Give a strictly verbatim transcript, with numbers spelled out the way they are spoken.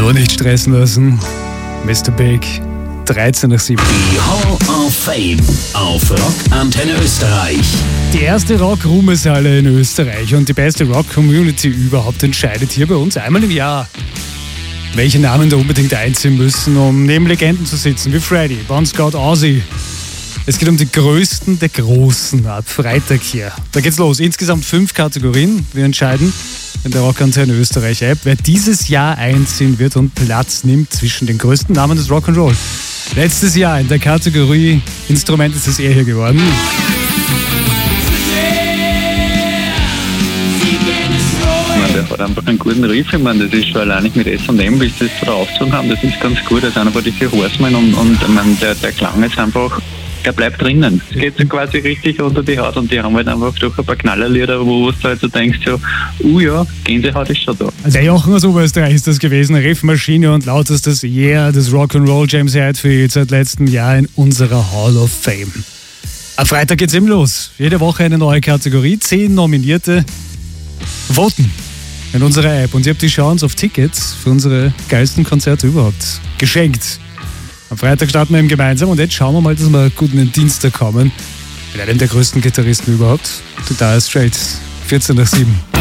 Nur nicht stressen lassen. Mister Big, dreizehn nach sieben. Die Hall of Fame auf Rock Antenne Österreich. Die erste Rock-Ruhmeshalle in Österreich und die beste Rock-Community überhaupt entscheidet hier bei uns einmal im Jahr, welche Namen da unbedingt einziehen müssen, um neben Legenden zu sitzen, wie Freddy, Bon Scott, Ozzy. Es geht um die größten der Großen ab Freitag hier. Da geht's los. Insgesamt fünf Kategorien. Wir entscheiden in der Rock Antenne Österreich App, wer dieses Jahr einziehen wird und Platz nimmt zwischen den größten Namen des Rock'n'Roll. Letztes Jahr in der Kategorie Instrument ist es eher hier geworden. Der hat einfach einen guten Riff. Ich meine, das ist schon allein nicht mit S und M, wie sie das da aufgezogen haben, das ist ganz gut. Das ist einer von diesen Horsemen und, und ich meine, der, der Klang ist einfach, der bleibt drinnen. Es geht so quasi richtig unter die Haut und die haben halt einfach doch ein paar Knallerlieder, wo du halt so denkst, so, uh ja, Gänsehaut ist schon da. Also der Jochen aus Oberösterreich ist das gewesen, Riffmaschine und lautestes Yeah des Rock'n'Roll, James Hetfield seit letztem Jahr in unserer Hall of Fame. Am Freitag geht's eben los. Jede Woche eine neue Kategorie, zehn Nominierte voten in unserer App und ihr habt die Chance auf Tickets für unsere geilsten Konzerte überhaupt geschenkt. Am Freitag starten wir eben gemeinsam und jetzt schauen wir mal, dass wir gut in den Dienstag kommen mit einem der größten Gitarristen überhaupt, The Dire Straits, vierzehn nach sieben.